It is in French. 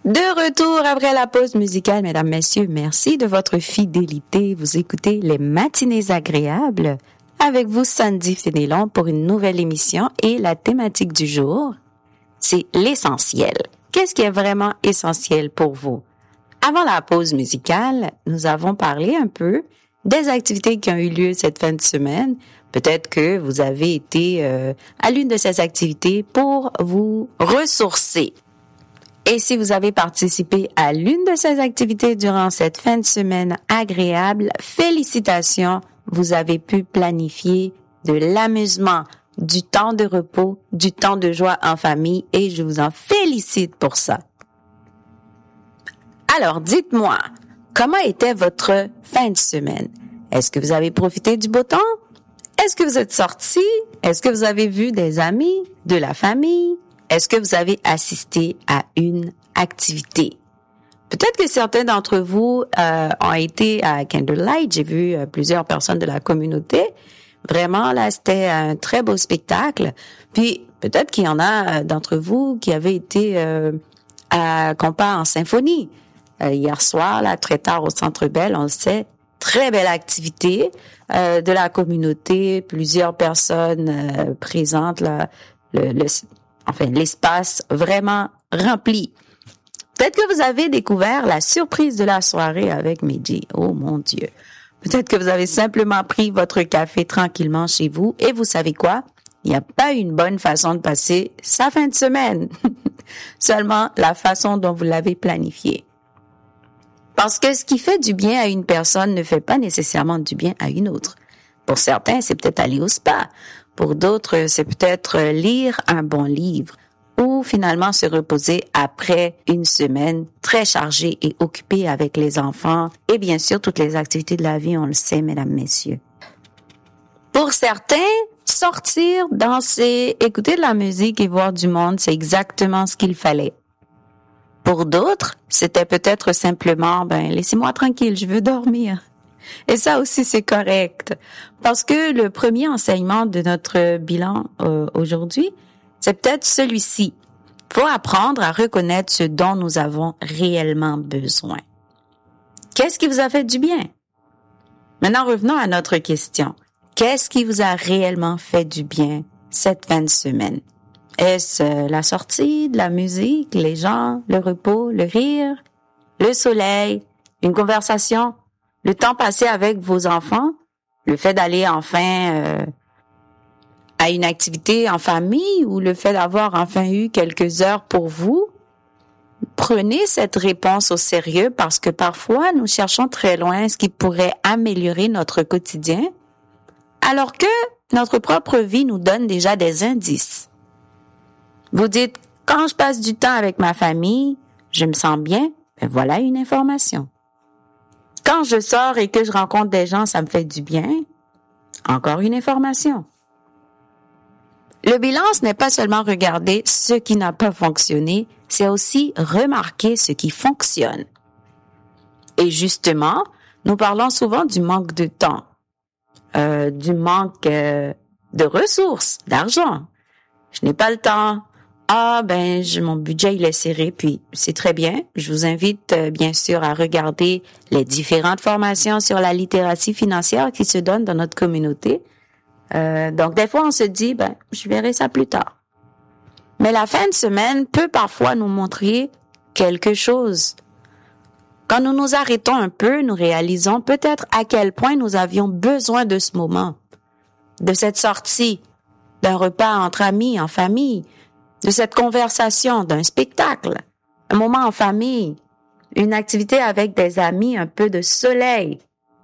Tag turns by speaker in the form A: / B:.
A: De retour après la pause musicale, mesdames, messieurs, merci de votre fidélité. Vous écoutez les matinées agréables avec vous, Sandy Fénélon, pour une nouvelle émission et la thématique du jour, c'est l'essentiel. Qu'est-ce qui est vraiment essentiel pour vous? Avant la pause musicale, nous avons parlé un peu des activités qui ont eu lieu cette fin de semaine. Peut-être que vous avez été à l'une de ces activités pour vous ressourcer. Et si vous avez participé à l'une de ces activités durant cette fin de semaine agréable, félicitations, vous avez pu planifier de l'amusement, du temps de repos, du temps de joie en famille et je vous en félicite pour ça. Alors, dites-moi, comment était votre fin de semaine? Est-ce que vous avez profité du beau temps? Est-ce que vous êtes sortis? Est-ce que vous avez vu des amis, de la famille? Est-ce que vous avez assisté à une activité? Peut-être que certains d'entre vous ont été à Candlelight. J'ai vu plusieurs personnes de la communauté. Vraiment, là, c'était un très beau spectacle. Puis, peut-être qu'il y en a d'entre vous qui avaient été à Compas en symphonie. Hier soir, là, très tard au Centre Bell, on le sait, très belle activité de la communauté. Plusieurs personnes présentes, là, l'espace vraiment rempli. Peut-être que vous avez découvert la surprise de la soirée avec Meiji. Oh mon Dieu. Peut-être que vous avez simplement pris votre café tranquillement chez vous et vous savez quoi? Il n'y a pas une bonne façon de passer sa fin de semaine. Seulement la façon dont vous l'avez planifié. Parce que ce qui fait du bien à une personne ne fait pas nécessairement du bien à une autre. Pour certains, c'est peut-être aller au spa. Pour d'autres, c'est peut-être lire un bon livre ou finalement se reposer après une semaine très chargée et occupée avec les enfants et bien sûr toutes les activités de la vie, on le sait, mesdames, messieurs. Pour certains, sortir, danser, écouter de la musique et voir du monde, c'est exactement ce qu'il fallait. Pour d'autres, c'était peut-être simplement, laissez-moi tranquille, je veux dormir. Et ça aussi, c'est correct. Parce que le premier enseignement de notre bilan aujourd'hui, c'est peut-être celui-ci. Faut apprendre à reconnaître ce dont nous avons réellement besoin. Qu'est-ce qui vous a fait du bien? Maintenant, revenons à notre question. Qu'est-ce qui vous a réellement fait du bien cette fin de semaine? Est-ce la sortie, de la musique, les gens, le repos, le rire, le soleil, une conversation? Le temps passé avec vos enfants, le fait d'aller enfin à une activité en famille ou le fait d'avoir enfin eu quelques heures pour vous, prenez cette réponse au sérieux parce que parfois nous cherchons très loin ce qui pourrait améliorer notre quotidien, alors que notre propre vie nous donne déjà des indices. Vous dites, quand je passe du temps avec ma famille, je me sens bien, voilà une information. Quand je sors et que je rencontre des gens, ça me fait du bien. Encore une information. Le bilan, ce n'est pas seulement regarder ce qui n'a pas fonctionné, c'est aussi remarquer ce qui fonctionne. Et justement, nous parlons souvent du manque de temps, du manque de ressources, d'argent. Je n'ai pas le temps. Mon budget, il est serré, puis c'est très bien. Je vous invite, bien sûr, à regarder les différentes formations sur la littératie financière qui se donnent dans notre communauté. Donc, des fois, on se dit, je verrai ça plus tard. Mais la fin de semaine peut parfois nous montrer quelque chose. Quand nous nous arrêtons un peu, nous réalisons peut-être à quel point nous avions besoin de ce moment, de cette sortie, d'un repas entre amis, en famille, de cette conversation, d'un spectacle, un moment en famille, une activité avec des amis, un peu de soleil.